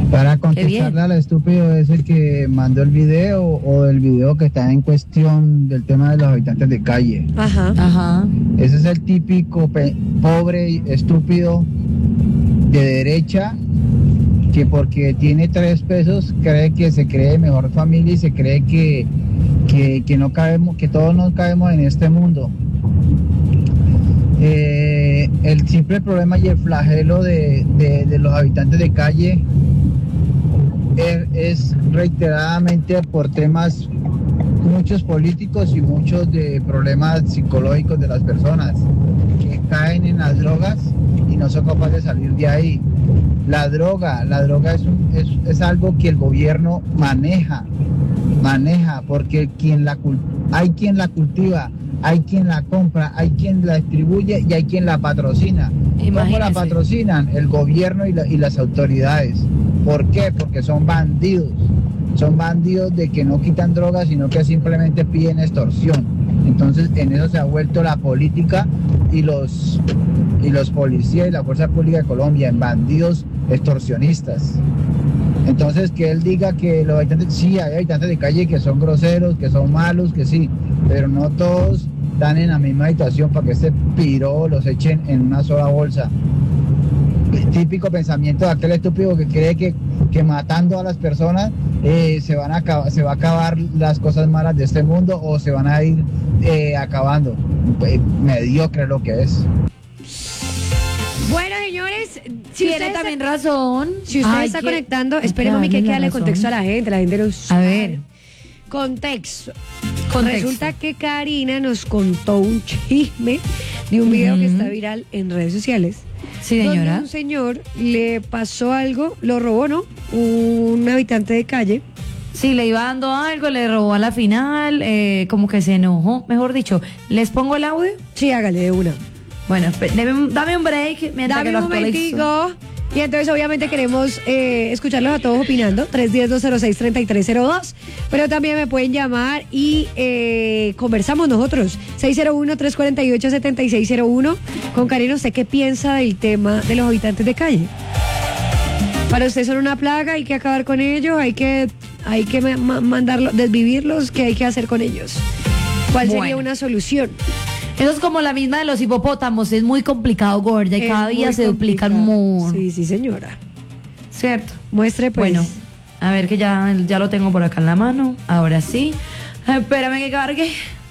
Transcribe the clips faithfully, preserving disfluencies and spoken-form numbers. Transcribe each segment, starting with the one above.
Para contestarle al estúpido es el que mandó el video o el video que está en cuestión del tema de los habitantes de calle. Ajá. Ajá. Ese es el típico pe- pobre y estúpido de derecha que porque tiene tres pesos cree que se cree mejor familia y se cree que, que, que no cabemos, que todos no cabemos en este mundo. Eh, el simple problema y el flagelo de, de, de los habitantes de calle es, es reiteradamente por temas, muchos políticos y muchos de problemas psicológicos de las personas que caen en las drogas y no son capaces de salir de ahí. La droga, la droga es, un, es, es algo que el gobierno maneja, maneja, porque quien la, hay quien la cultiva, hay quien la compra, hay quien la distribuye y hay quien la patrocina. Imagínese. ¿Cómo la patrocinan? El gobierno y, la, y las autoridades. ¿Por qué? Porque son bandidos. Son bandidos de que no quitan drogas, sino que simplemente piden extorsión. Entonces, en eso se ha vuelto la política y los, y los policías y la Fuerza Pública de Colombia, en bandidos extorsionistas. Entonces, que él diga que los habitantes, sí, hay habitantes de calle que son groseros, que son malos, que sí, pero no todos están en la misma situación para que este piro los echen en una sola bolsa. El típico pensamiento de aquel estúpido que cree que, que matando a las personas eh, se, van a acabar, se va a acabar las cosas malas de este mundo o se van a ir eh, acabando. Eh, mediocre lo que es. Bueno, señores, si tiene usted también está, razón. Si usted Ay, está que, conectando, espéreme que hay que darle contexto a la gente, la gente nos... A ver. Contexto. Contexto. Resulta que Karina nos contó un chisme de un video uh-huh. que está viral en redes sociales. Sí, señora. Donde un señor le pasó algo, lo robó, ¿no? Un habitante de calle. Sí, le iba dando algo, le robó a la final, eh, como que se enojó. Mejor dicho, ¿les pongo el audio? Sí, hágale de una. Bueno, dame, dame un break mientras dame que lo un momentico. Y entonces obviamente queremos eh, escucharlos a todos opinando. tres uno cero, dos cero seis, tres tres cero dos. Pero también me pueden llamar y eh, conversamos nosotros. seis cero uno, tres cuatro ocho, siete seis cero uno. Con Karina, ¿usted qué piensa del tema de los habitantes de calle? Para usted son una plaga, hay que acabar con ellos, hay que, hay que ma- mandarlos, desvivirlos, ¿qué hay que hacer con ellos? ¿Cuál sería bueno. una solución? Eso es como la misma de los hipopótamos, es muy complicado, gorda, y es cada día se duplican mucho. Sí, sí, señora. ¿Cierto? Muestre, pues. Bueno, a ver que ya, ya lo tengo por acá en la mano, ahora sí. Espérame que cargue.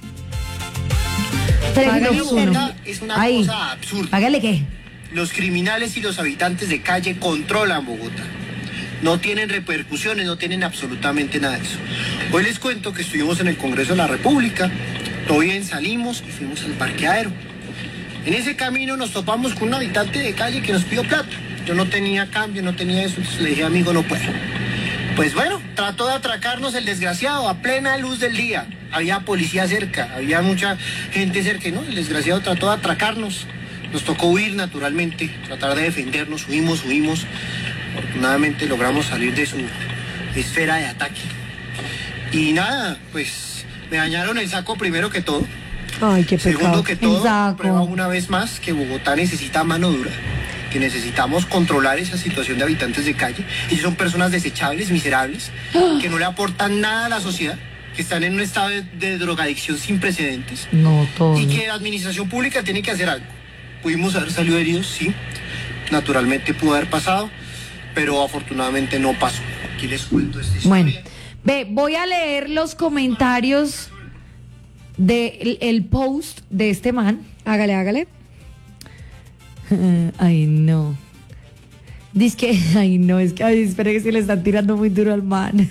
tres, dos, uno. Es una Ahí. cosa absurda. Hágale qué. Los criminales y los habitantes de calle controlan Bogotá. No tienen repercusiones, no tienen absolutamente nada de eso. Hoy les cuento que estuvimos en el Congreso de la República. Todo bien, salimos y fuimos al parqueadero. En ese camino nos topamos con un habitante de calle que nos pidió plata. Yo no tenía cambio, no tenía eso, entonces le dije, amigo, no puedo. Pues bueno, trató de atracarnos el desgraciado a plena luz del día. Había policía cerca, había mucha gente cerca, ¿no? El desgraciado trató de atracarnos. Nos tocó huir naturalmente, tratar de defendernos, huimos, huimos. Afortunadamente logramos salir de su esfera de ataque. Y nada, pues... me dañaron el saco primero que todo. Ay, qué pecado. Segundo que todo, prueba una vez más que Bogotá necesita mano dura, que necesitamos controlar esa situación de habitantes de calle. Y son personas desechables, miserables, ¡oh! Que no le aportan nada a la sociedad, que están en un estado de, de drogadicción sin precedentes. No, todo. Y que la administración pública tiene que hacer algo. Pudimos haber salido heridos, sí. Naturalmente pudo haber pasado, pero afortunadamente no pasó. Aquí les cuento esta historia. Bueno. Ve, voy a leer los comentarios del el post de este man. Hágale, hágale. Ay, no. Dice que, ay, no, es que, ay, espera que se le están tirando muy duro al man.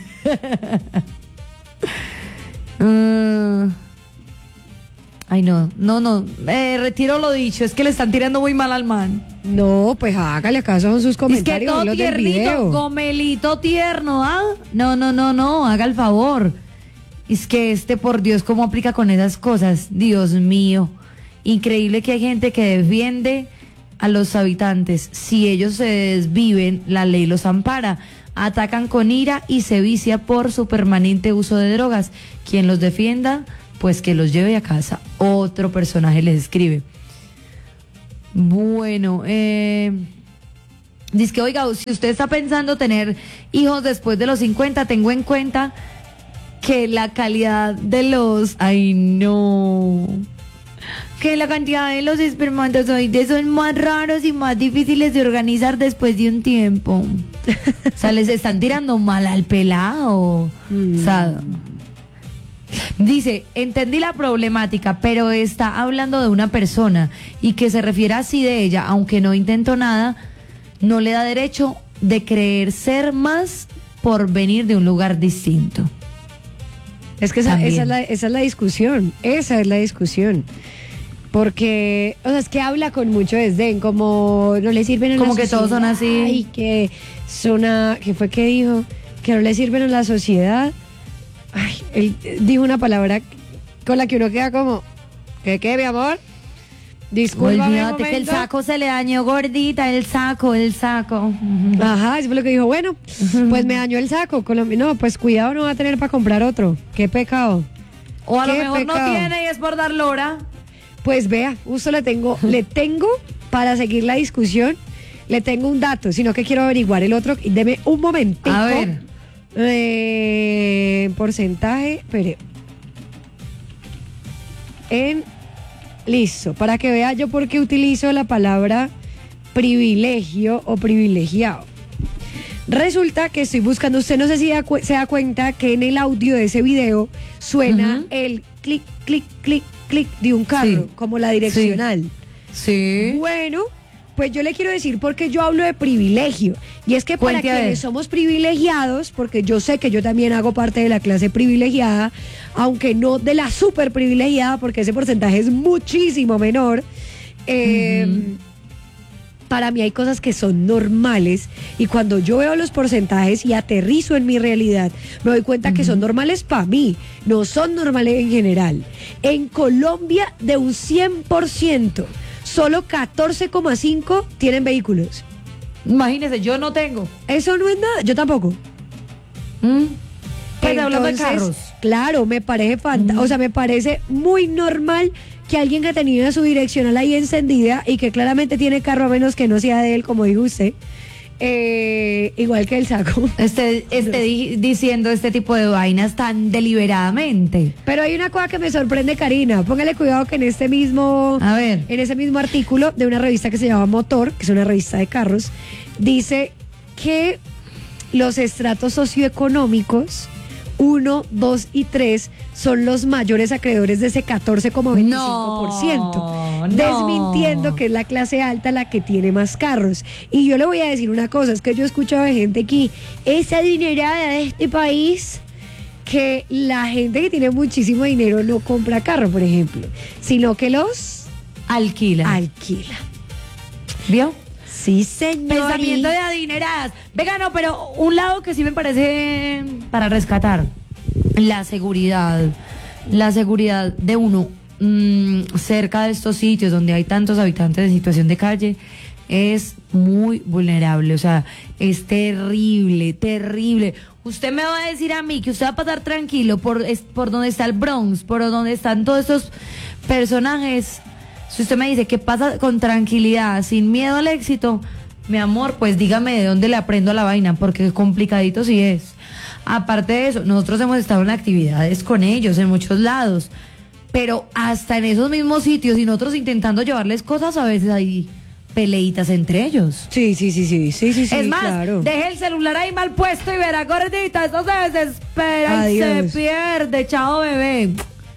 uh, ay, no, no, no, eh, retiro lo dicho, es que le están tirando muy mal al man. No, pues hágale, acaso son sus comentarios. Es que todo tiernito, gomelito tierno, ¿ah? No, no, no, no, haga el favor. Es que este, por Dios, ¿cómo aplica con esas cosas? Dios mío. Increíble que hay gente que defiende a los habitantes. Si ellos se desviven, la ley los ampara. Atacan con ira y se vicia por su permanente uso de drogas. Quien los defienda, pues que los lleve a casa. Otro personaje les escribe. Bueno, eh, Dice que, oiga, si usted está pensando tener hijos después de los cincuenta, tengo en cuenta que la calidad de los... Ay, no... Que la cantidad de los espermatozoides son más raros y más difíciles de organizar después de un tiempo. O sea, les están tirando mal al pelado. Mm. O sea, dice, entendí la problemática, pero está hablando de una persona y que se refiere así de ella, aunque no intentó nada, no le da derecho de creer ser más por venir de un lugar distinto. Es que esa, esa, es la, esa es la discusión, esa es la discusión. Porque, o sea, es que habla con mucho desdén, como no le sirven a la Como sociedad. que todos son así. Y que son a, ¿qué fue que dijo? Que no le sirven a la sociedad. Ay, él dijo una palabra con la que uno queda como, ¿qué qué, mi amor? Disculpa. Olvídate que el saco se le dañó, gordita, el saco, el saco. Ajá, eso fue lo que dijo. Bueno, pues me dañó el saco. No, pues cuidado, no va a tener para comprar otro. Qué pecado. O a lo Qué mejor pecado. no tiene y es por dar lora. Pues vea, justo le tengo, le tengo para seguir la discusión, le tengo un dato, sino que quiero averiguar el otro. Deme un momentico. A ver. Eh, porcentaje, espere. En listo, para que vea yo por qué utilizo la palabra privilegio o privilegiado. Resulta que estoy buscando, usted no sé si da cu- se da cuenta que en el audio de ese video suena uh-huh. el clic, clic, clic, clic de un carro, sí. como la direccional. Sí. sí. Bueno, pues yo le quiero decir porque yo hablo de privilegio. Y es que para Cuente quienes somos privilegiados, porque yo sé que yo también hago parte de la clase privilegiada, aunque no de la súper privilegiada, porque ese porcentaje es muchísimo menor, eh, uh-huh. para mí hay cosas que son normales y cuando yo veo los porcentajes y aterrizo en mi realidad, me doy cuenta uh-huh. que son normales para mí, no son normales en general. En Colombia, de un cien por ciento, solo catorce coma cinco por ciento tienen vehículos. Imagínese, yo no tengo. Eso no es nada, yo tampoco. ¿Mm? Pues hablando de carros. Claro, me parece fanta- mm. o sea, me parece muy normal que alguien que tenía su direccional ahí encendida y que claramente tiene carro a menos que no sea de él, como dijo usted, eh, igual que el saco. Esté, esté di- diciendo este tipo de vainas tan deliberadamente. Pero hay una cosa que me sorprende, Karina. Póngale cuidado que en este mismo, a ver. en ese mismo artículo de una revista que se llama Motor, que es una revista de carros, dice que los estratos socioeconómicos uno, dos y tres son los mayores acreedores de ese catorce coma veinticinco por ciento, no, no. desmintiendo que es la clase alta la que tiene más carros. Y yo le voy a decir una cosa, es que yo he escuchado de gente aquí, esa adinerada de este país, que la gente que tiene muchísimo dinero no compra carro, por ejemplo, sino que los alquila. Alquila. ¿Vio? Sí, señor. Pensamiento de adineradas. Venga, no, pero un lado que sí me parece para rescatar, la seguridad. La seguridad de uno mmm, cerca de estos sitios donde hay tantos habitantes en situación de calle es muy vulnerable. O sea, es terrible, terrible. Usted me va a decir a mí que usted va a pasar tranquilo por, es, por donde está el Bronx, por donde están todos estos personajes. Si usted me dice que pasa con tranquilidad, sin miedo al éxito, mi amor, pues dígame de dónde le aprendo a la vaina, porque complicadito sí es. Aparte de eso, nosotros hemos estado en actividades con ellos en muchos lados, pero hasta en esos mismos sitios y nosotros intentando llevarles cosas, a veces hay peleitas entre ellos. Sí, sí, sí, sí, sí, sí, sí. Es más, claro. deje el celular ahí mal puesto y verá, gordita, eso se desespera. Adiós. Y se pierde, chao, bebé.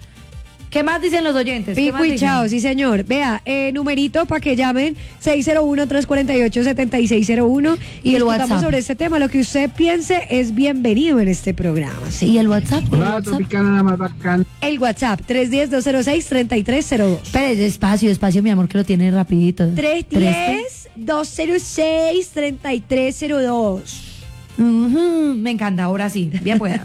¿Qué más dicen los oyentes? Pico y chao, sí señor. Vea, eh, numerito para que llamen seis cero uno, tres cuatro ocho, siete seis cero uno y, y el WhatsApp sobre este tema. Lo que usted piense es bienvenido en este programa. ¿Sí? ¿Y el WhatsApp? ¿El Hola, WhatsApp? Tropicana, la más bacana. El WhatsApp, tres uno cero, dos cero seis, tres tres cero dos. Espere, despacio, despacio, mi amor, que lo tiene rapidito. tres uno cero, dos cero seis, tres tres cero dos. Uh-huh. Me encanta, ahora sí, bien pueda.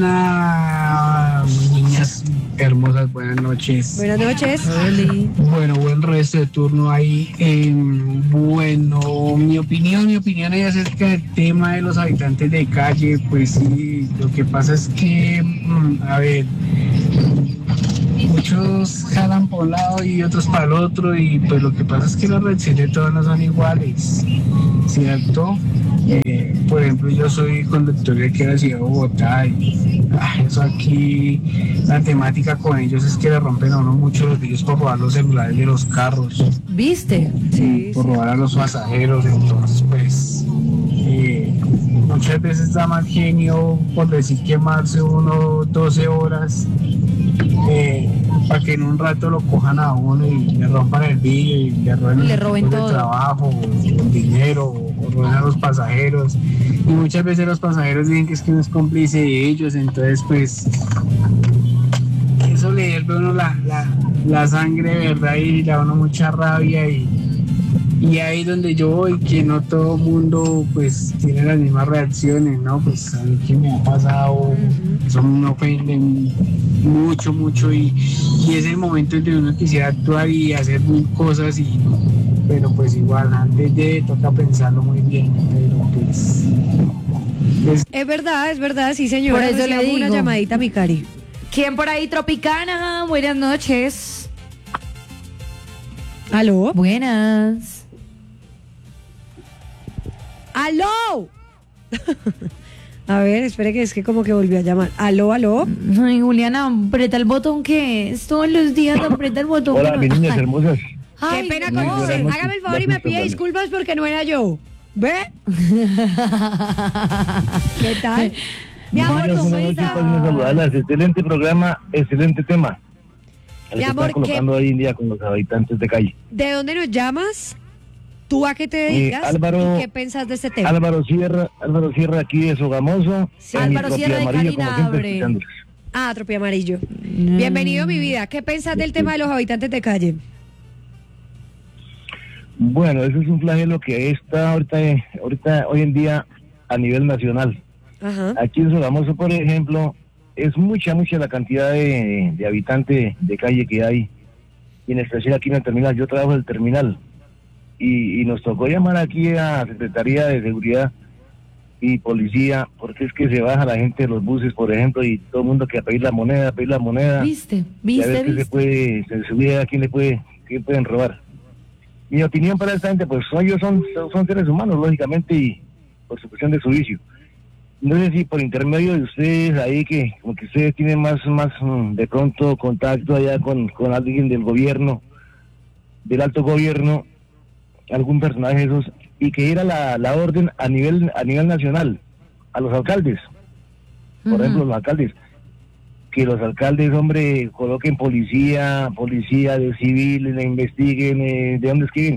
Nah, niñas hermosas, buenas noches. Buenas noches. Oli. Bueno, buen resto de turno ahí. Eh, bueno, mi opinión, mi opinión es acerca del tema de los habitantes de calle. Pues sí, lo que pasa es que, a ver, muchos jalan por un lado y otros para el otro, y pues lo que pasa es que las reacciones todas no son iguales, ¿cierto? Eh, por ejemplo, yo soy conductor de aquí en la ciudad de Bogotá y ah, eso aquí, la temática con ellos es que le rompen a uno mucho los vidrios por robar los celulares de los carros. ¿Viste? Sí, Por sí. robar a los pasajeros, entonces pues eh, muchas veces da mal genio por decir quemarse uno doce horas eh, para que en un rato lo cojan a uno y le rompan el vidrio y le roben, Le roben el todo. trabajo, o el dinero, o, o roben a los pasajeros, y muchas veces los pasajeros dicen que es que no es cómplice de ellos, entonces pues eso le hierve a uno la, la, la sangre, ¿verdad? Y le da a uno mucha rabia, y Y ahí es donde yo voy, que no todo mundo pues tiene las mismas reacciones, ¿no? Pues a mí que me ha pasado, uh-huh. Eso me ofende mucho, mucho, y, y es el momento en que uno quisiera actuar y hacer mil cosas, y pero pues igual, antes de toca pensarlo muy bien, pero pues... Es, es verdad, es verdad, sí señora. Por eso le digo. Una llamadita, mi cari. ¿Quién por ahí, Tropicana? Buenas noches. ¿Aló? Buenas. ¡Aló! A ver, espere que es que como que volvió a llamar. ¿Aló, aló? Ay, Juliana, aprieta el botón que es todos los días, aprieta el botón. Hola, mis niñas hermosas. Qué pena no. con usted. noches. Hágame el favor y me pide disculpas porque no era yo. ¿Ve? ¿Qué tal? Mi amor, Niñas, ¿cómo buenas noches, está? pásenme a saludarlas. Excelente programa, excelente tema. El Mi que amor, están colocando hoy en día con los habitantes de calle. ¿De dónde nos llamas? ¿Tú a qué te dedicas? Eh, Álvaro- ¿Y qué pensás de este tema? Álvaro Sierra, Álvaro Sierra aquí de Sogamoso. Sí. en Álvaro Tropia Sierra de Amarillo, como siempre, Calinabre. escuchándoles. Ah, Tropia Amarillo. Mm. Bienvenido, mi vida. ¿Qué pensás del tema de los habitantes de calle? Bueno, eso es un flagelo que está ahorita, eh, ahorita hoy en día a nivel nacional. Ajá. Aquí en Sogamoso, por ejemplo, es mucha, mucha la cantidad de, de habitantes de calle que hay. Y en especial aquí en el terminal, yo trabajo en el terminal. Y, y nos tocó llamar aquí a la Secretaría de Seguridad y Policía, porque es que se baja la gente de los buses, por ejemplo, y todo el mundo que a pedir la moneda, a pedir la moneda. ¿Viste? Y a ¿Viste? ver qué se ¿Viste? puede, se sube a quién le puede, quién pueden robar. Mi opinión para esta gente, pues ellos son, son, son seres humanos, lógicamente, y por su cuestión de su vicio. No sé si por intermedio de ustedes ahí, que como que ustedes tienen más, más mm, de pronto contacto allá con, con alguien del gobierno, del alto gobierno, algún personaje de esos, y que era la, la orden a nivel, a nivel nacional, a los alcaldes, por Ujú. ejemplo, los alcaldes, que los alcaldes, hombre, coloquen policía, policía de civil, le investiguen eh, de dónde es que vienen.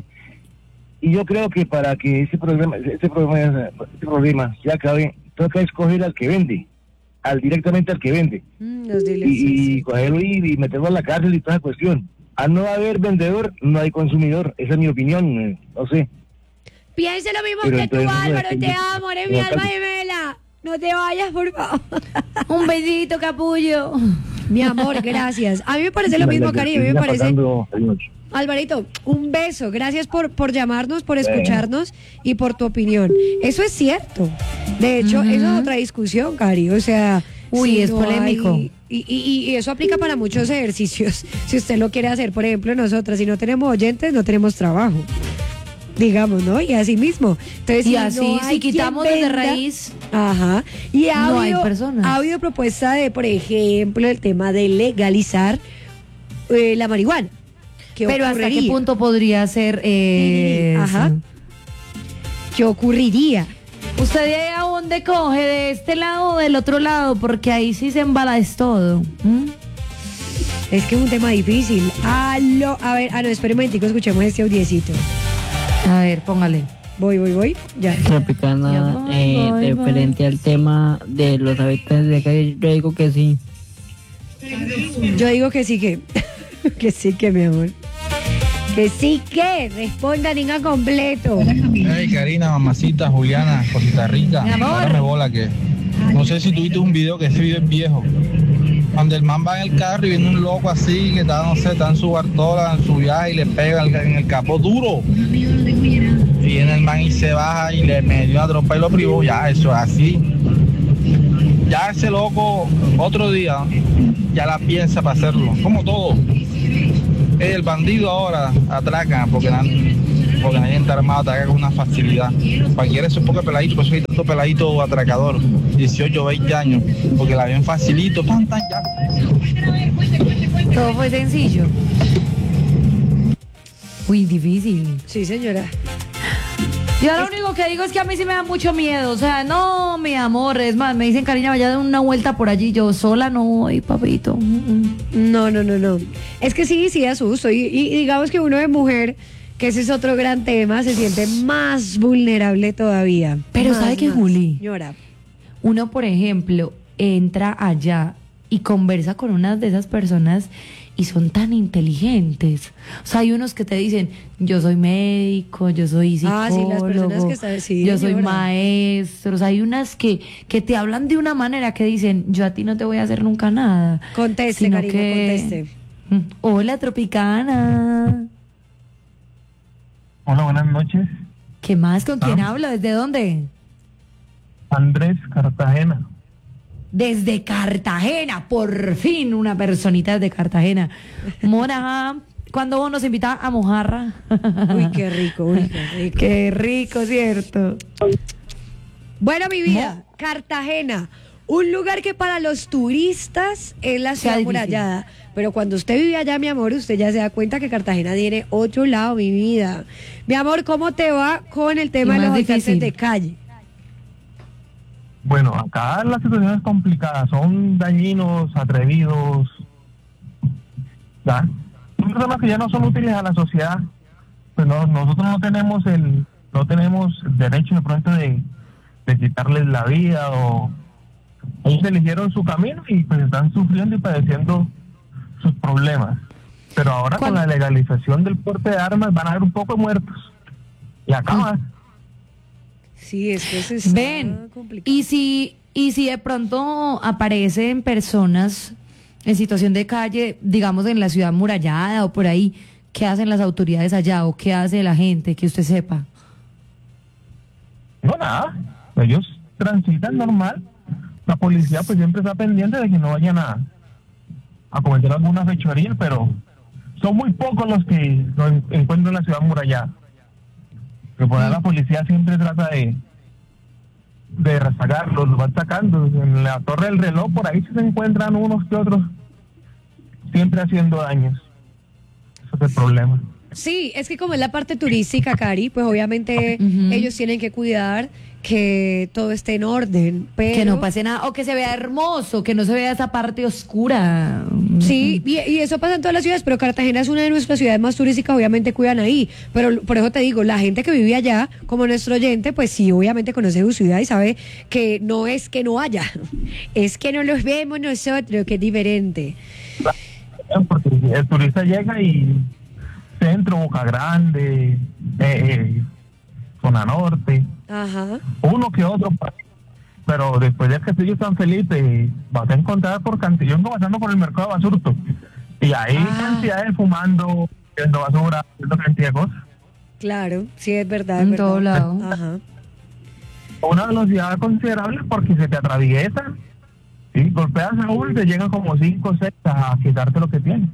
Y yo creo que para que este problema, este problema, este problema se acabe, toca escoger al que vende, al directamente al que vende, Mm, los diles, y, sí, y sí. cogerlo y, y meterlo a la cárcel y toda esa cuestión. Al no haber vendedor, no hay consumidor. Esa es mi opinión, eh, no sé. Piense lo mismo Pero que tú, entonces, Álvaro. eso Te es- amo, eres mi no, alma casi- gemela. No te vayas, por favor. Un besito, capullo. Mi amor, gracias. A mí me parece lo mismo, La que cariño. A mí me siga parece... pasando, feliz noche. Alvarito, un beso. Gracias por, por llamarnos, por escucharnos y por tu opinión. Eso es cierto. De hecho, Ujú. eso es otra discusión, Cari. O sea, Uy, es no polémico. hay- y, y- y eso aplica para muchos ejercicios. Si usted lo quiere hacer, por ejemplo, nosotras, si no tenemos oyentes, no tenemos trabajo. Digamos, ¿no? Y así mismo. Entonces, Y si así, no hay si quitamos quien desde venda- raíz, Ajá. Y ha, no hay habido, personas. ha habido propuesta de, por ejemplo, el tema de legalizar eh, la marihuana. ¿Qué pero hasta qué ocurriría? punto podría ser eh, Ajá. eso? ¿Qué ocurriría? ¿Usted de a dónde coge? ¿De este lado o del otro lado? Porque ahí sí se embala es todo. ¿Mm? Es que es un tema difícil. Aló. A ver, ah, no, espere un momentico, escuchemos este audiecito. A ver, póngale. Voy, voy, voy. Ya. Tropicana, Ya voy, eh, voy, referente al tema de los habitantes de calle, yo digo que sí. Yo digo que sí que. que sí que, mi amor. Que sí que. Responda, niña completo. Hey Karina, mamacita, Juliana, cosita rica. Mi amor. Ahora me bola que. No sé si tuviste un video, que ese video es viejo. Cuando el man va en el carro y viene un loco así, que está, no sé, está en su bartola, en su viaje y le pega en el, en el capó duro. Y viene el man y se baja y le metió una trompa y lo privó. Ya, eso es así. ya ese loco otro día ya la piensa para hacerlo, como todo. El bandido ahora atraca porque nadie, porque nadie está armado, atraca con una facilidad. Cualquiera es un poco peladito, por eso hay tanto peladito atracador, dieciocho, veinte años, porque la ven facilito, tan, tan, ya. Todo fue sencillo. Uy, difícil. Sí, señora. Yo lo único que digo es que a mí sí me da mucho miedo. O sea, no, mi amor. Es más, me dicen, cariño, vaya de una vuelta por allí. Yo sola no voy, papito. No, no, no, no. Es que sí, sí asusto. Y, y digamos que uno de mujer, que ese es otro gran tema, se siente más vulnerable todavía. Pero más, ¿sabe qué, más. Juli? Señora. Uno, por ejemplo, entra allá y conversa con una de esas personas y son tan inteligentes. O sea, hay unos que te dicen, yo soy médico, yo soy psicólogo, Ah, sí, las personas que están, sí, yo soy señora. maestro. O sea, hay unas que, que te hablan de una manera que dicen, yo a ti no te voy a hacer nunca nada. Conteste, Sino cariño, que- conteste. Mm, Hola, Tropicana. Hola, buenas noches. ¿Qué más? ¿Con quién Ah. hablo? ¿Desde dónde? Andrés, Cartagena. Desde Cartagena, por fin una personita de Cartagena. Mora, ¿cuándo vos nos invitás a Mojarra? Uy, qué rico, uy, qué rico. Qué rico, ¿cierto? Bueno, mi vida, Cartagena, un lugar que para los turistas es la ciudad difícil. amurallada, pero cuando usted vive allá, mi amor, usted ya se da cuenta que Cartagena tiene otro lado, mi vida. Mi amor, ¿cómo te va con el tema Y de los más habitantes difícil. de calle? Bueno, acá la situación es complicada. Son dañinos, atrevidos. ¿Ya? Son personas que ya no son útiles a la sociedad. Pues no, nosotros no tenemos el no tenemos el derecho de pronto de, de quitarles la vida o ellos eligieron su camino y pues están sufriendo y padeciendo sus problemas. Pero ahora con ¿Cuándo? la legalización del porte de armas van a haber un poco de muertos. Y acaba. Sí, es que eso está Ven, complicado. y si, y si de pronto aparecen personas en situación de calle, digamos en la ciudad murallada o por ahí, ¿qué hacen las autoridades allá o qué hace la gente que usted sepa? No, nada. Ellos transitan normal. La policía pues siempre está pendiente de que no vayan a, a cometer alguna fechoría, pero son muy pocos los que lo en- encuentran en la ciudad murallada. Que por ahí la policía siempre trata de de rezagarlos, los van sacando. En la torre del reloj por ahí se encuentran unos que otros siempre haciendo daños. Ese es el problema. Sí, es que como es la parte turística, Cari, pues obviamente Ujú. ellos tienen que cuidar que todo esté en orden, pero... Que no pase nada, o que se vea hermoso, que no se vea esa parte oscura. Sí, y, y eso pasa en todas las ciudades, pero Cartagena es una de nuestras ciudades más turísticas, obviamente cuidan ahí. Pero por eso te digo, la gente que vive allá, como nuestro oyente, pues sí, obviamente conoce su ciudad y sabe que no es que no haya, es que no los vemos nosotros, que es diferente. Porque el turista llega y centro, Boca Grande, eh, eh, zona norte, Ajá. uno que otro, pero después del Castillo San Felipe vas a encontrar por cantidad, yo ando pasando por el mercado de Basurto y hay Ah. cantidades fumando, haciendo basura, haciendo cantidad de cosas, Claro, sí, es verdad. Es En verdad. todo lado. Ajá. a una velocidad considerable porque se te atraviesan, ¿sí? Golpeas a uno y te llegan como cinco o seis a quitarte lo que tienes.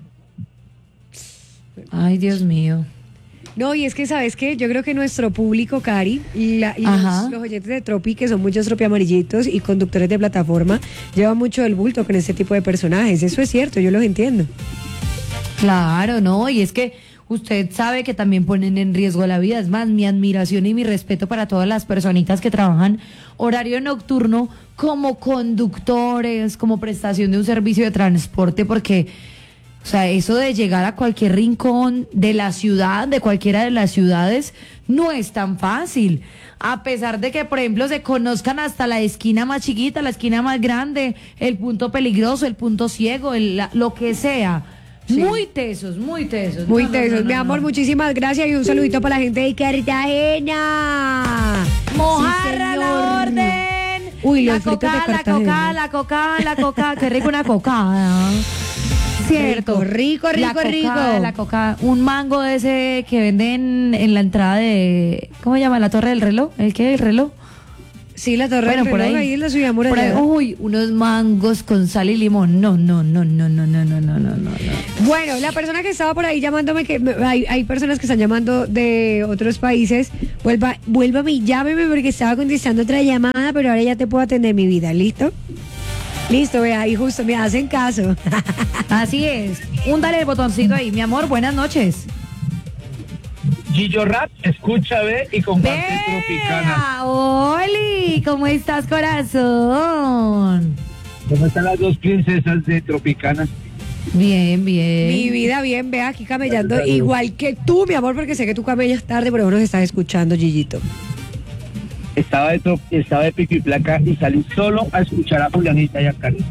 Ay, Dios mío. No, y es que, ¿sabes qué? Yo creo que nuestro público, Cari, y, la- y Ajá. los, los oyentes de Tropi, que son muchos Tropi amarillitos y conductores de plataforma, llevan mucho el bulto con este tipo de personajes. Eso es cierto, yo los entiendo. Claro, no, y es que usted sabe que también ponen en riesgo la vida. Es más, mi admiración y mi respeto para todas las personitas que trabajan horario nocturno como conductores, como prestación de un servicio de transporte, porque, o sea, eso de llegar a cualquier rincón de la ciudad, de cualquiera de las ciudades, no es tan fácil. A pesar de que, por ejemplo, se conozcan hasta la esquina más chiquita, la esquina más grande, el punto peligroso, el punto ciego, el- la- lo que sea. Sí. Muy tesos, muy tesos. Muy No, no, tesos. no, no, Mi amor, no. muchísimas gracias y un saludito para la gente de Cartagena. Mojarra Sí, la señor. orden. Uy, la los fritos de coca, la Cartagena. coca, la coca, la coca. Qué rico una coca. Cierto. Rico, rico, La rico, rico. coca, la coca. Un mango de ese que venden en la entrada de. ¿Cómo se llama? La torre del reloj. ¿El qué? ¿El reloj? Sí, la torre Bueno, del por reloj, ahí. ahí en la ciudad Por ahí, amurallada. uy, unos mangos con sal y limón. No, no, no, no, no, no, no, no, no, no. Bueno, la persona que estaba por ahí llamándome, que me- hay, hay personas que están llamando de otros países, vuelva, vuélvame y llámeme porque estaba contestando otra llamada, pero ahora ya te puedo atender mi vida, ¿listo? Listo, vea, y justo me hacen caso. Así es. Húndale el botoncito ahí, mi amor, buenas noches. Gillo Rap, escucha, ve y comparte Tropicana. ¡Vea! ¡Oli! ¿Cómo estás, corazón? ¿Cómo están las dos princesas de Tropicana? Bien, bien. Mi vida bien, vea, aquí camellando, Gracias a Dios. igual que tú, mi amor, porque sé que tú camellas tarde, pero nos estás escuchando, Gillito. Estaba de, tro- estaba de pico y placa y salí solo a escuchar a Julianita y a Carlos.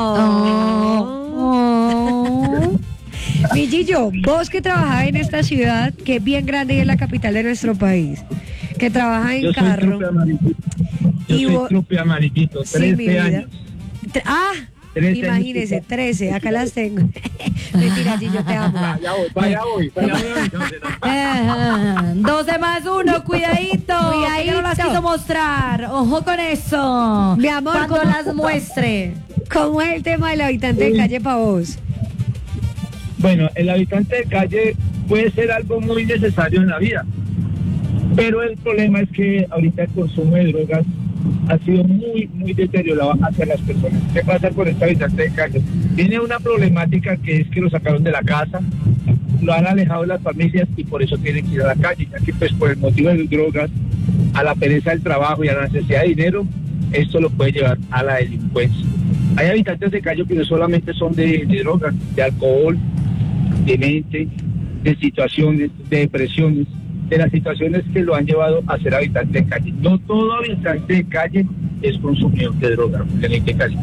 Oh. Oh. Mi Gillo, vos que trabajás en esta ciudad, que es bien grande y es la capital de nuestro país, que trabaja en Yo soy carro. trupe amarillito. Yo Y soy vos- trupe amarillito, Sí, mi trece vida. años. Tre- Ah, trece imagínese, años. trece, acá las tengo. Mentira, Gillo, te amo. Vaya voy, vaya voy, vaya voy. No, no, no. Ajá. doce más uno, cuidadito. Cuidadito. Que no las quiso mostrar. Ojo con eso. Mi amor, cuando ¿cómo- las muestre. ¿Cómo es el tema del habitante de calle para vos? Bueno, el habitante de calle puede ser algo muy necesario en la vida, pero el problema es que ahorita el consumo de drogas ha sido muy, muy deteriorado hacia las personas. ¿Qué pasa con este habitante de calle? Tiene una problemática que es que lo sacaron de la casa, lo han alejado de las familias y por eso tienen que ir a la calle, ya que pues por el motivo de las drogas, a la pereza del trabajo y a la necesidad de dinero, esto lo puede llevar a la delincuencia. Hay habitantes de calle que no solamente son de, de drogas, de alcohol, de mente, de situaciones, de depresiones, de las situaciones que lo han llevado a ser habitante de calle. No todo habitante de calle es consumidor de droga, de calle.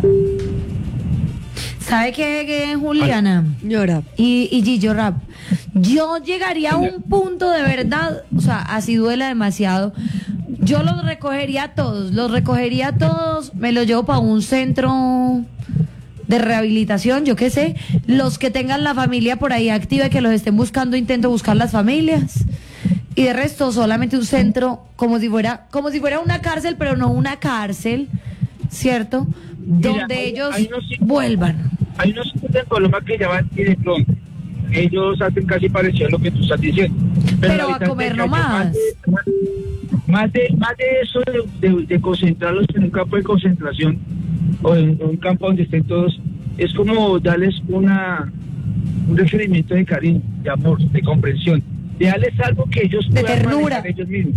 ¿Sabe qué, qué, Juliana? Llora. Y, y Gillo Rap. Yo llegaría a un punto de verdad, o sea, así duela demasiado. Yo los recogería a todos, los recogería a todos, me los llevo para un centro de rehabilitación, yo qué sé. Los que tengan la familia por ahí activa y que los estén buscando, intento buscar las familias. Y de resto, solamente un centro, como si fuera, como si fuera una cárcel, pero no una cárcel, ¿cierto? Mira, Donde hay- ellos hay unos- vuelvan. Hay unos sitios en Colombia que llaman y de pronto ellos hacen casi parecido a lo que tú estás diciendo. Pero el a habitante comer de no calle, más. Más, más de, más de eso de, de- de concentrarlos en un campo de concentración o en un campo donde estén todos, es como darles una un requerimiento de cariño, de amor, de comprensión, de darles algo que ellos De puedan ternura. manejar ellos mismos.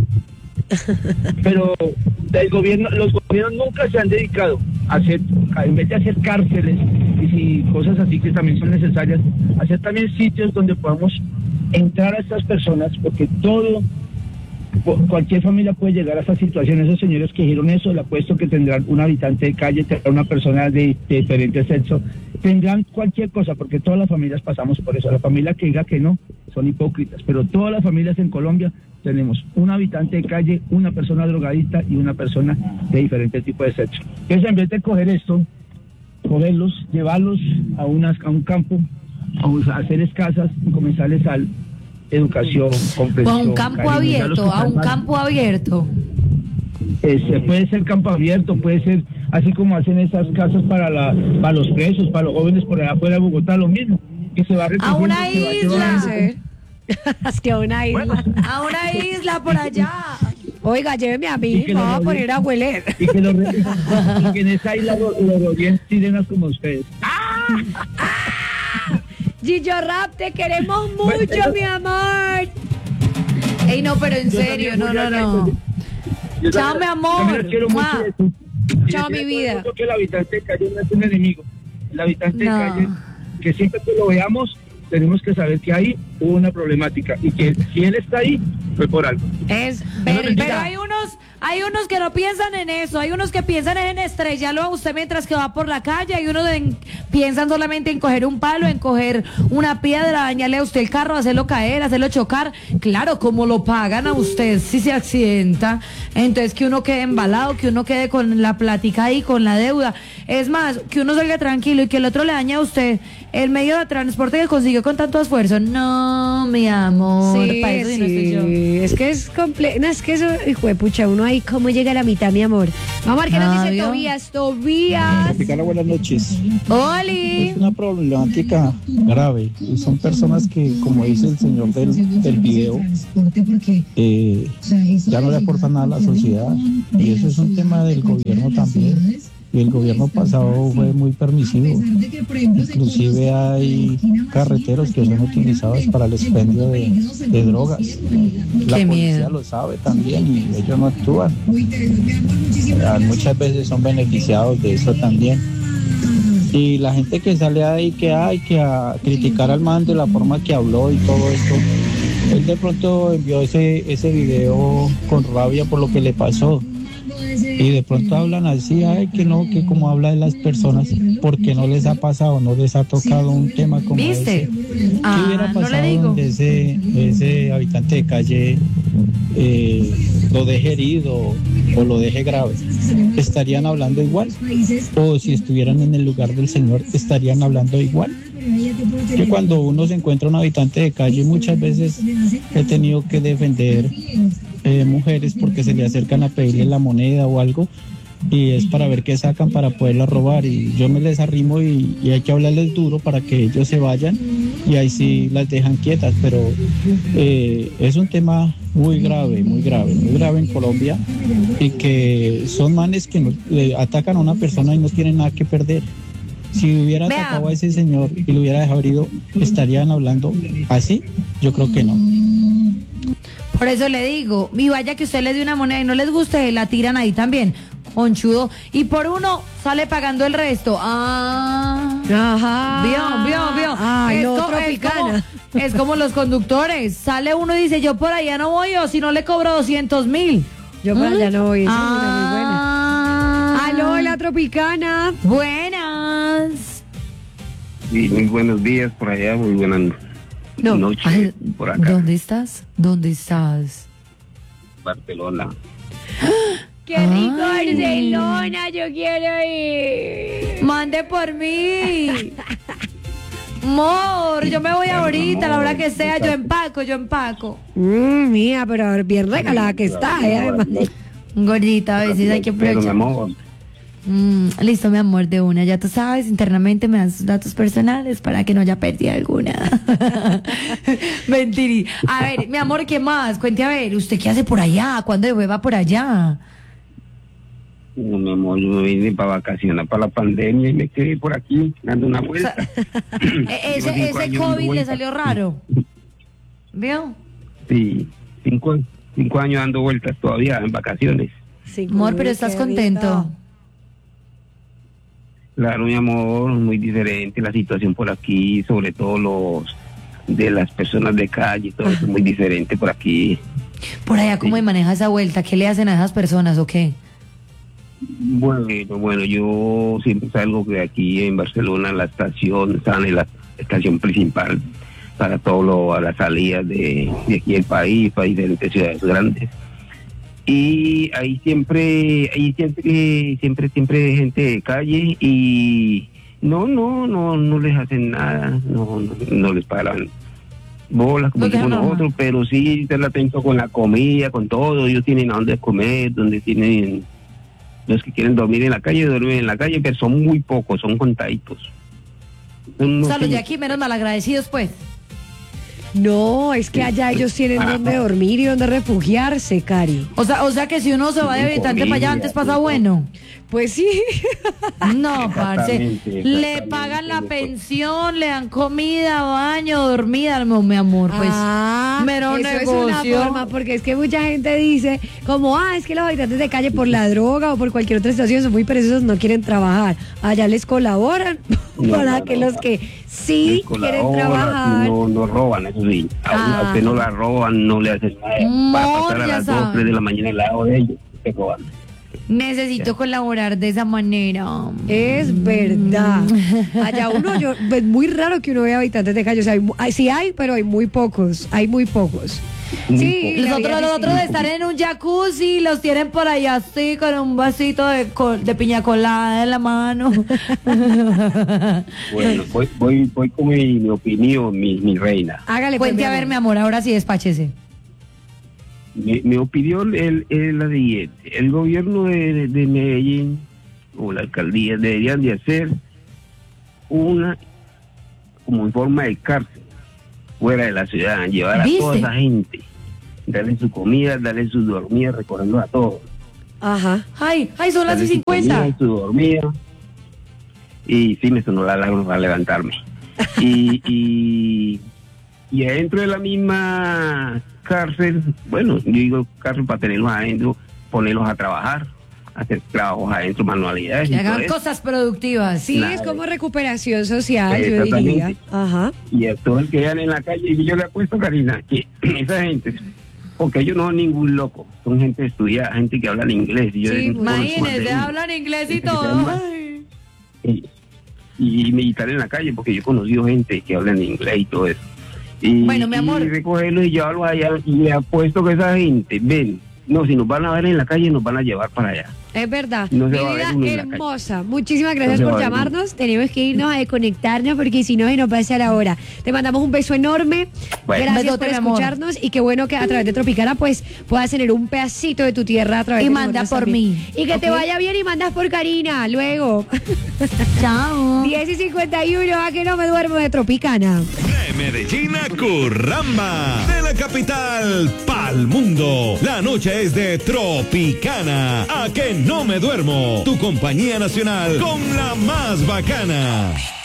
Pero el gobierno, los gobiernos nunca se han dedicado a hacer, a- en vez de hacer cárceles y si- cosas así que también son necesarias, hacer también sitios donde podamos entrar a estas personas, porque todo, cu- cualquier familia puede llegar a esa situación. Esos señores que dijeron eso, le apuesto que tendrán un habitante de calle, tendrán una persona de, de diferente sexo, tendrán cualquier cosa, porque todas las familias pasamos por eso. La familia que diga que no, son hipócritas, pero todas las familias en Colombia tenemos un habitante de calle, una persona drogadicta y una persona de diferente tipo de sexo. Entonces, en vez de coger esto, cogerlos, llevarlos a, unas, a un campo, a, us- a hacer casas y comenzarles a educación, O a comprensión. un campo cariño, ya los abierto, que a un están más- campo abierto. este, puede ser campo abierto, puede ser así como hacen esas casas para la para los presos, para los jóvenes por allá afuera de Bogotá, lo mismo, que se va A recogiendo, una se va isla. llevando. Sí. Es que una isla. A una isla por allá. Oiga, lléveme a mí, Y que me lo voy a rodeen. poner a hueler. Y que, lo re- y que en esa isla lo, lo rodeen sirenas como ustedes. Gillo Rap, te queremos mucho, mi amor. Ey, no, pero en Yo serio, también, no, no, Juliana, no. yo Chao, también- mi amor. también las quiero mucho Mua. de ti. Y Chao, decirle mi a todo el vida. mundo que el habitante de calle no es un enemigo. El habitante No. de calle, que siempre que lo veamos, tenemos que saber que ahí hubo una problemática y que si él está ahí, fue por algo. Es Pero verdad. hay unos, hay unos que no piensan en eso, hay unos que piensan en estrellarlo a usted mientras que va por la calle, hay unos que piensan solamente en coger un palo, en coger una piedra, dañarle a usted el carro, hacerlo caer, hacerlo chocar. Claro, como lo pagan a usted si se accidenta, entonces que uno quede embalado, que uno quede con la plática ahí, con la deuda. Es más, que uno salga tranquilo y que el otro le dañe a usted el medio de transporte que consiguió con tanto esfuerzo. No, mi amor, Sí, para eso sí no estoy sí, yo. es que es complejo, no, es que eso, hijo de pucha, uno ahí Ay, ¿cómo llega la mitad, mi amor? Vamos a ver qué nos dice Fabio. Tobías. Tobías. Tropicana, buenas noches. ¡Oli! Es una problemática grave. Y son personas que, como dice el señor del, del video, eh, ya no le aportan nada a la sociedad. Y eso es un tema del gobierno también. Y el gobierno pasado fue muy permisivo. Inclusive hay carreteros que son utilizados para el expendio de, de drogas. La Qué policía miedo. lo sabe también y ellos no actúan. Ah, Muchas veces son beneficiados de eso también. Y la gente que sale ahí que hay que a criticar al man de la forma que habló y todo esto, él de pronto envió ese, ese video con rabia por lo que le pasó. Y de pronto hablan así, ay, que no, que como habla de las personas, porque no les ha pasado, no les ha tocado un tema como ¿Viste? ese. ¿Qué Ah, hubiera no le pasado digo. donde ese, ese habitante de calle eh, lo deje herido o lo deje grave? ¿Estarían hablando igual? O si estuvieran en el lugar del Señor, ¿estarían hablando igual? Que cuando uno se encuentra un habitante de calle, muchas veces he tenido que defender eh, mujeres porque se le acercan a pedirle la moneda o algo y es para ver qué sacan para poderla robar, y yo me les arrimo y, y hay que hablarles duro para que ellos se vayan y ahí sí las dejan quietas, pero eh, es un tema muy grave, muy grave, muy grave en Colombia, y que son manes que no, le atacan a una persona y no tienen nada que perder. Si hubiera Vea. atacado a ese señor y lo hubiera dejado herido, ¿estarían hablando así? Yo creo que no. Por eso le digo, y vaya que usted les dé una moneda y no les guste, la tiran ahí también, conchudo. Y por uno sale pagando el resto. Ah. Ajá. Vio, vio, vio. Ay, es, no, co- es Tropicana. como, es como los conductores. Sale uno y dice, yo por allá no voy, o si no le cobro doscientos mil. Yo por allá no voy. Esa es una muy buena. Ah. Aló, la Tropicana. Buenas. Sí, muy buenos días por allá, muy buenas No. noches Ay, por acá, ¿Dónde estás? ¿Dónde estás? Barcelona. Qué rico Ay. Barcelona, yo quiero ir. Mande por mí. Amor, yo me voy ahorita, a la hora que sea, yo empaco, yo empaco. Mm, mía, pero a ver, bien regalada que está, ¿eh? Además. Gordita, a veces hay que Pero mi aprovechar. amor, Mm, listo, mi amor, de una. Ya tú sabes, internamente me das tus datos personales para que no haya pérdida alguna. Mentiri. A ver, mi amor, ¿qué más? Cuente a ver, ¿usted qué hace por allá? ¿Cuándo va por allá? no, mi amor, yo me vine para vacacionar para la pandemia y me quedé por aquí dando una vuelta. E- ese Llevo cinco ese años dando COVID le vueltas. salió raro. ¿Vio? Sí, cinco, cinco años dando vueltas todavía en vacaciones. Sí, Amor, pero uy, estás qué contento. rico. Claro, mi amor, muy diferente la situación por aquí, sobre todo los de las personas de calle, todo eso es muy diferente por aquí. Por allá, ¿cómo se maneja esa vuelta? ¿Qué le hacen a esas personas o qué? Bueno, bueno, yo siempre salgo de aquí en Barcelona, la estación, sale la estación principal para todo lo, a las salidas de, de aquí del país, para diferentes ciudades grandes. Y ahí siempre, ahí siempre, siempre, siempre hay gente de calle y no, no, no, no les hacen nada, no, no, no les paran bolas como Lo dejan decimos normal. nosotros, pero sí están atentos con la comida, con todo, ellos tienen a dónde comer, donde tienen, los que quieren dormir en la calle, duermen en la calle, pero son muy pocos, son contaditos. Son O sea, los de unos- aquí menos malagradecidos, pues. No, es que allá ellos tienen donde dormir y donde refugiarse, Cari. O sea, o sea que si uno se va de Sí, habitante para allá, comida, antes pasa sí. bueno. Pues sí. No, parce. Exactamente, Le exactamente. pagan la pensión, le dan comida, baño, dormida, no, mi amor, pues. Ah, mero eso negocio. es una forma, porque es que mucha gente dice, como, ah, es que los habitantes de calle por la droga o por cualquier otra situación son muy perezosos, no quieren trabajar. Allá les colaboran No, para no, que no. los que sí les quieren colaboran, trabajar. No, no roban, eso sí. A, Ah. a usted no la roban, no le hacen nada. Amor, Va a pasar a ya las dos, sabe. tres de la mañana al lado de ellos, te roban. Necesito colaborar de esa manera. Es verdad. Allá uno, yo, es muy raro que uno vea habitantes de calle. O sea, hay mu- hay- sí hay, pero hay muy pocos. Hay muy pocos. Muy Sí, Los la otros, vida los es otros de distinta. estar en un jacuzzi, los tienen por allá así, con un vasito de, co- de piña colada en la mano. Bueno, voy, voy, voy con mi, mi opinión, mi, mi reina. Hágale, pues, Cuente mi a ver, amor. mi amor, ahora sí despáchese. Mi, mi opinión es, es la siguiente. El gobierno de, de Medellín o la alcaldía deberían de hacer una como en forma de cárcel fuera de la ciudad, llevar a ¿Viste? toda esa gente, darle su comida, darle su dormida, recogerlo a todos. Ajá. Ay, ay, son las Darle su cincuenta. comida, su dormida. Y sí, me sonó la alarma para levantarme. y, y, y adentro de la misma cárcel, bueno, yo digo cárcel para tenerlos adentro, ponerlos a trabajar, hacer trabajos adentro, manualidades. Que y todo hagan eso. cosas productivas. Sí, Nada. es como recuperación social, yo diría. Exactamente. Ajá. Y a todos los que vean en la calle, y yo le apuesto, Karina, que esa gente, porque ellos no son ningún loco, son gente estudiada, gente que habla inglés. Y yo Sí, les conozco más de Imagínense, uno. hablan inglés y Gente que todo. habla- Ay. y, y militar en la calle, porque yo he conocido gente que habla en inglés y todo eso. Y, Bueno, mi amor. y recogerlos y llevarlos allá, y le apuesto que esa gente, ven, no, si nos van a ver en la calle, nos van a llevar para allá. Es verdad. No se Mi va a ver vida uno en la hermosa. Muchísimas gracias No se por va a ver uno. llamarnos. Tenemos que irnos a desconectarnos porque si no se nos pasa la hora. Te mandamos un beso enorme. Bueno. Gracias Besote, por mi amor. escucharnos y qué bueno que a través de Tropicana pues puedas tener un pedacito de tu tierra a través Y de manda nosotros por también. mí, Y que te ¿ok? vaya bien y mandas por Karina luego. Chao. diez y cincuenta y uno, a que no me duermo de Tropicana. De Medellín a Curramba, de la capital pa'l mundo. La noche es de Tropicana, a que no me duermo. Tu compañía nacional con la más bacana.